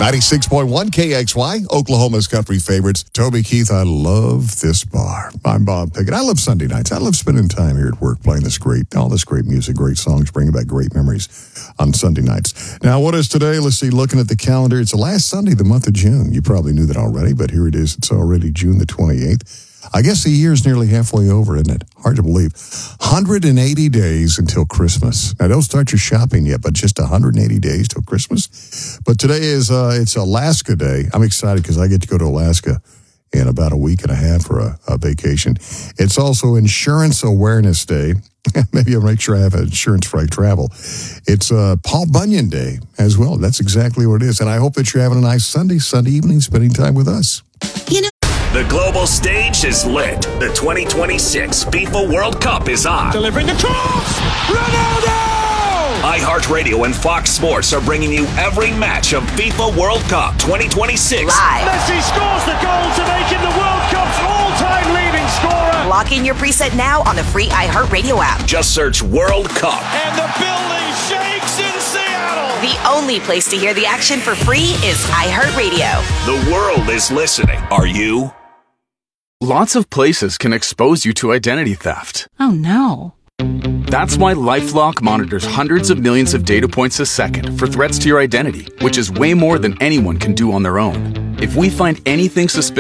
96.1 KXY, Oklahoma's country favorites. Toby Keith, I love this bar. I'm Bob Pickett. I love Sunday nights. I love spending time here at work playing all this great music, great songs, bringing back great memories on Sunday nights. Now, what is today? Let's see, looking at the calendar, it's the last Sunday of the month of June. You probably knew that already, but here it is. It's already June the 28th. I guess the year's nearly halfway over, isn't it? Hard to believe. 180 days until Christmas. Now, don't start your shopping yet, but just 180 days till Christmas. But today is it's Alaska Day. I'm excited because I get to go to Alaska in about a week and a half for a vacation. It's also Insurance Awareness Day. Maybe I'll make sure I have insurance for I travel. It's Paul Bunyan Day as well. That's exactly what it is. And I hope that you're having a nice Sunday evening, spending time with us. The global stage is lit. The 2026 FIFA World Cup is on. Delivering the cross! Ronaldo! iHeartRadio and Fox Sports are bringing you every match of FIFA World Cup 2026. Live. Messi scores the goal to make him the World Cup's all-time leading scorer. Lock in your preset now on the free iHeartRadio app. Just search World Cup. And the building shakes in Seattle. The only place to hear the action for free is iHeartRadio. The world is listening. Are you? Lots of places can expose you to identity theft. Oh, no. That's why LifeLock monitors hundreds of millions of data points a second for threats to your identity, which is way more than anyone can do on their own. If we find anything suspicious,